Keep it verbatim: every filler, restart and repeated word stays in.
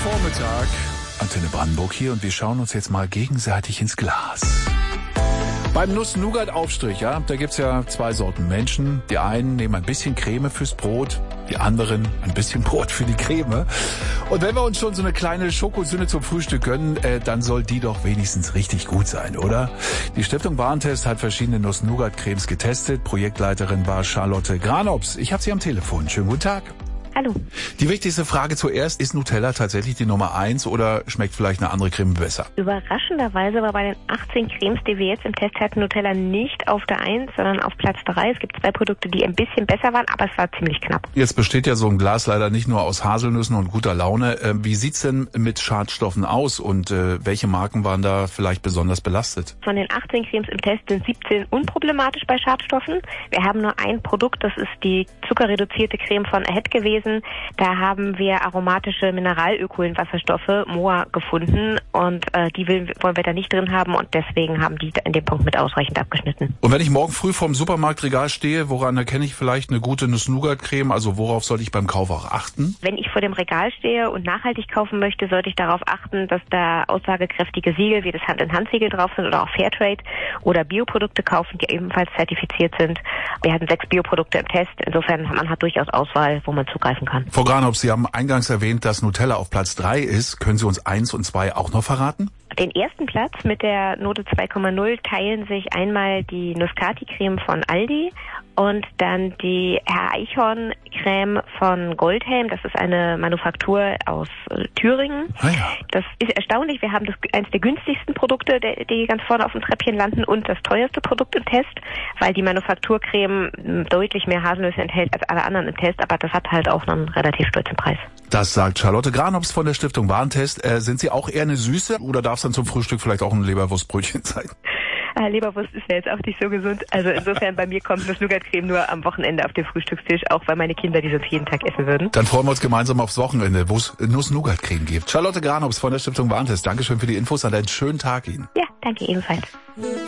Vormittag. Antenne Brandenburg hier und wir schauen uns jetzt mal gegenseitig ins Glas. Beim Nuss-Nougat-Aufstrich, ja, da gibt's ja zwei Sorten Menschen. Die einen nehmen ein bisschen Creme fürs Brot, die anderen ein bisschen Brot für die Creme. Und wenn wir uns schon so eine kleine Schokosünde zum Frühstück gönnen, äh, dann soll die doch wenigstens richtig gut sein, oder? Die Stiftung Warentest hat verschiedene Nuss-Nougat-Cremes getestet. Projektleiterin war Charlotte Granops. Ich habe sie am Telefon. Schönen guten Tag. Hallo. Die wichtigste Frage zuerst, ist Nutella tatsächlich die Nummer eins oder schmeckt vielleicht eine andere Creme besser? Überraschenderweise war bei den achtzehn Cremes, die wir jetzt im Test hatten, Nutella nicht auf der eins, sondern auf Platz drei. Es gibt zwei Produkte, die ein bisschen besser waren, aber es war ziemlich knapp. Jetzt besteht ja so ein Glas leider nicht nur aus Haselnüssen und guter Laune. Wie sieht's denn mit Schadstoffen aus und äh, welche Marken waren da vielleicht besonders belastet? Von den achtzehn Cremes im Test sind siebzehn unproblematisch bei Schadstoffen. Wir haben nur ein Produkt, das ist die zuckerreduzierte Creme von Ahead gewesen. Da haben wir aromatische Mineralölkohlenwasserstoffe, M O A, gefunden und äh, die will, wollen wir da nicht drin haben und deswegen haben die in dem Punkt mit ausreichend abgeschnitten. Und wenn ich morgen früh vorm Supermarktregal stehe, woran erkenne ich vielleicht eine gute Nuss-Nougat-Creme? Also worauf sollte ich beim Kauf auch achten? Wenn ich vor dem Regal stehe und nachhaltig kaufen möchte, sollte ich darauf achten, dass da aussagekräftige Siegel wie das Hand-in-Hand-Siegel drauf sind oder auch Fairtrade oder Bioprodukte kaufen, die ebenfalls zertifiziert sind. Wir hatten sechs Bioprodukte im Test, insofern man hat durchaus Auswahl, wo man zugreifen kann. Frau Granops, Sie haben eingangs erwähnt, dass Nutella auf Platz drei ist. Können Sie uns eins und zwei auch noch verraten? Den ersten Platz mit der Note zwei Komma null teilen sich einmal die Nuskati-Creme von Aldi und dann die Herr Eichhorn-Creme von Goldhelm. Das ist eine Manufaktur aus äh, Thüringen. Ah ja. Das ist erstaunlich. Wir haben das eines der günstigsten Produkte, der, die ganz vorne auf dem Treppchen landen und das teuerste Produkt im Test, weil die Manufakturcreme deutlich mehr Haselnüsse enthält als alle anderen im Test, aber das hat halt auch noch einen relativ stolzen Preis. Das sagt Charlotte Granops von der Stiftung Warentest. Äh, sind Sie auch eher eine Süße oder darf es dann zum Frühstück vielleicht auch ein Leberwurstbrötchen sein? Ah, Leberwurst ist ja jetzt auch nicht so gesund. Also insofern bei mir kommt das Nougat-Creme nur am Wochenende auf den Frühstückstisch, auch weil meine Kinder die sonst jeden Tag essen würden. Dann freuen wir uns gemeinsam aufs Wochenende, wo es Nuss-Nougat-Creme gibt. Charlotte Granops von der Stiftung Warentest. Dankeschön für die Infos und einen schönen Tag Ihnen. Ja, danke ebenfalls.